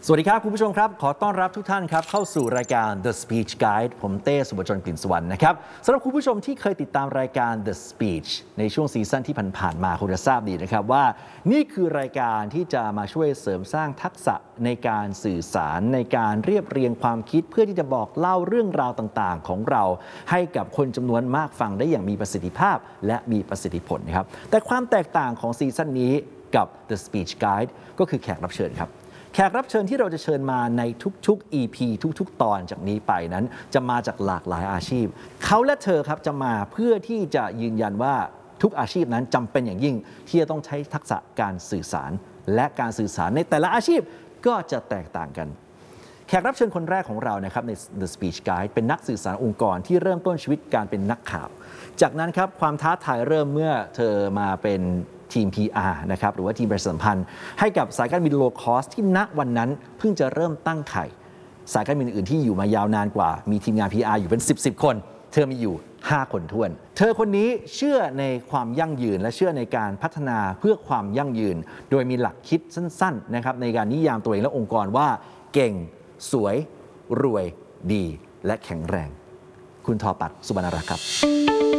สวัสดีครับคุณผู้ชมครับขอต้อนรับทุกท่านครับเข้าสู่รายการ The Speech Guide ผมเต้สุบจนกลิ่นสวรรค์นะครับสำหรับคุณผู้ชมที่เคยติดตามรายการ The Speech ในช่วงซีซั่นที่ผ่านๆมาคงจะทราบดีนะครับว่านี่คือรายการที่จะมาช่วยเสริมสร้างทักษะในการสื่อสารในการเรียบเรียงความคิดเพื่อที่จะบอกเล่าเรื่องราวต่างๆของเราให้กับคนจำนวนมากฟังได้อย่างมีประสิทธิภาพและมีประสิทธิผลนะครับแต่ความแตกต่างของซีซั่นนี้กับ The Speech Guide ก็คือแขกรับเชิญครับแขกรับเชิญที่เราจะเชิญมาในทุกๆ EP ทุกๆ ตอนจากนี้ไปนั้นจะมาจากหลากหลายอาชีพเขาและเธอครับจะมาเพื่อที่จะยืนยันว่าทุกอาชีพนั้นจำเป็นอย่างยิ่งที่จะต้องใช้ทักษะการสื่อสารและการสื่อสารในแต่ละอาชีพก็จะแตกต่างกันแขกรับเชิญคนแรกของเรานะครับใน The Speech Guide เป็นนักสื่อสารองค์กรที่เริ่มต้นชีวิตการเป็นนักข่าวจากนั้นครับความท้าทายเริ่มเมื่อเธอมาเป็นทีม PR นะครับหรือว่าทีมประชาสัมพันธ์ให้กับสายการบินโลคอสที่ณวันนั้นเพิ่งจะเริ่มตั้งไข่สายการบินอื่นที่อยู่มายาวนานกว่ามีทีมงาน PR อยู่เป็น10 คนเธอมีอยู่5 คนท้วนเธอคนนี้เชื่อในความยั่งยืนและเชื่อในการพัฒนาเพื่อความยั่งยืนโดยมีหลักคิดสั้นๆนะครับในการนิยามตัวเองและองค์กรว่าเก่งสวยรวยดีและแข็งแรงคุณทอปัตย์ สุบรรณรักษ์ครับ